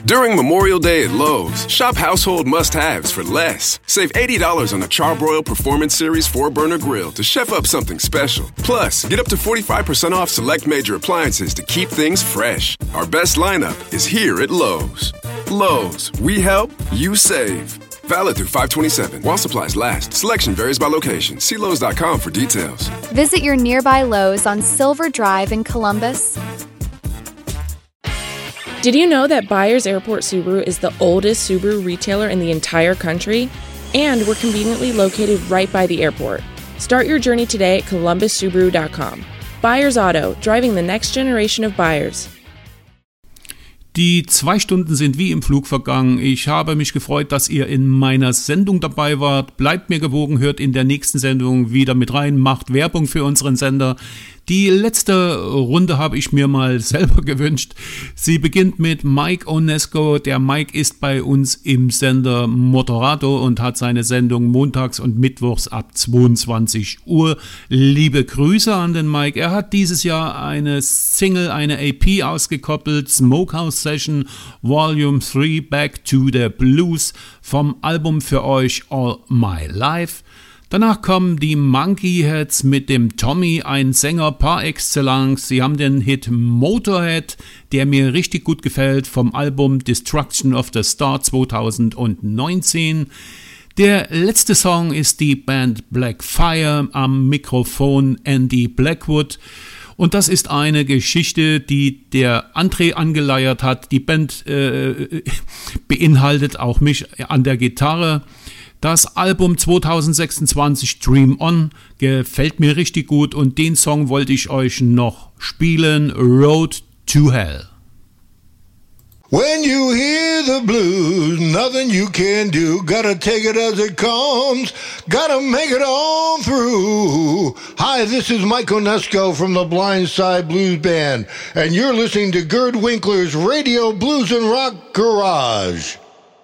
During Memorial Day at Lowe's, shop household must-haves for less. Save $80 on a Charbroil Performance Series 4-burner grill to chef up something special. Plus, get up to 45% off select major appliances to keep things fresh. Our best lineup is here at Lowe's. Lowe's, we help, you save. Valid through 5/27. While supplies last. Selection varies by location. See Lowe's.com for details. Visit your nearby Lowe's on Silver Drive in Columbus. Did you know that Byers Airport Subaru is the oldest Subaru retailer in the entire country? And we're conveniently located right by the airport. Start your journey today at columbussubaru.com. Byers Auto, driving the next generation of buyers. Die 2 Stunden sind wie im Flug vergangen. Ich habe mich gefreut, dass ihr in meiner Sendung dabei wart. Bleibt mir gewogen, hört in der nächsten Sendung wieder mit rein, macht Werbung für unseren Sender. Die letzte Runde habe ich mir mal selber gewünscht. Sie beginnt mit Mike Onesco. Der Mike ist bei uns im Sender Motorrado und hat seine Sendung montags und mittwochs ab 22 Uhr. Liebe Grüße an den Mike. Er hat dieses Jahr eine Single, eine EP ausgekoppelt, Smokehouse Session Volume 3 Back to the Blues vom Album für euch All My Life. Danach kommen die Monkey Heads mit dem Tommy, ein Sänger par excellence. Sie haben den Hit Motorhead, der mir richtig gut gefällt, vom Album Destruction of the Star 2019. Der letzte Song ist die Band Black Fire, am Mikrofon Andy Blackwood. Und das ist eine Geschichte, die der André angeleiert hat. Die Band beinhaltet auch mich an der Gitarre. Das Album 2026 Dream On gefällt mir richtig gut und den Song wollte ich euch noch spielen, Road to Hell. When you hear the blues, nothing you can do. Gotta take it as it comes. Gotta make it on through. Hi, this is Mike Onesco from the Blindside Blues Band, and you're listening to Gerd Winkler's Radio Blues and Rock Garage.